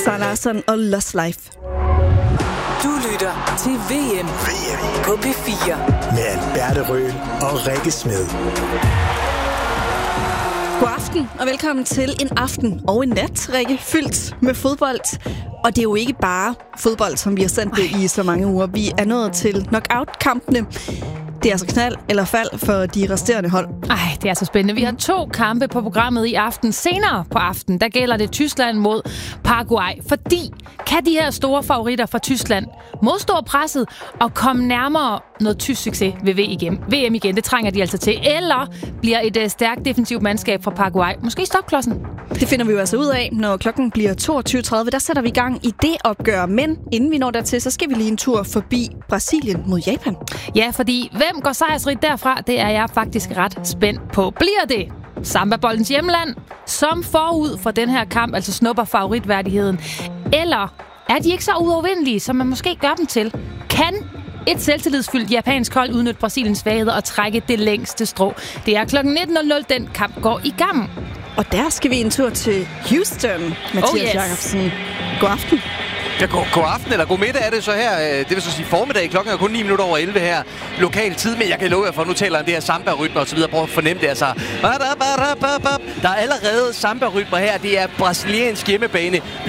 Sara Larsson og Lost Life. Du lytter til VM på P4 med Alberte Røhl og Rikke Smed. God aften og velkommen til en aften og en nat, Rikke, fyldt med fodbold. Og det er jo ikke bare fodbold, som vi har sendt det i så mange uger. Vi er nået til knockout-kampene. Det er altså knald eller fald for de resterende hold. Det er så spændende. Vi har 2 kampe på programmet i aften. Senere på aften, der gælder det Tyskland mod Paraguay. Fordi kan de her store favoritter fra Tyskland modstå presset og komme nærmere noget tysk succes ved VM igen? Det trænger de altså til. Eller bliver et stærkt defensivt mandskab fra Paraguay måske stopklodsen? Det finder vi jo altså ud af, når klokken bliver 22.30. Der sætter vi i gang i det opgør. Men inden vi når dertil, så skal vi lige en tur forbi Brasilien mod Japan. Ja, fordi hvem går sejrsrigt derfra? Det er jeg faktisk ret spændt på. Bliver det Samba-boldens hjemland, som forud for den her kamp altså snupper favoritværdigheden? Eller er de ikke så uovervindelige, som man måske gør dem til? Kan et selvtillidsfyldt japansk hold udnytte Brasiliens svagheder og trække det længste strå? Det er klokken 19.00, den kamp går i gang. Og der skal vi en tur til Houston, Mathias Jacobsen. God aften. Ja, god aften eller god middag er det så her. Det vil så sige formiddag. Klokken er kun 9 minutter over 11 her. Lokal tid, men jeg kan love jer for, nu taler om det her samba-rytmer og så videre. Prøv at fornemme det altså. Der er allerede samba-rytmer her. Det er brasiliansk hjemmebane.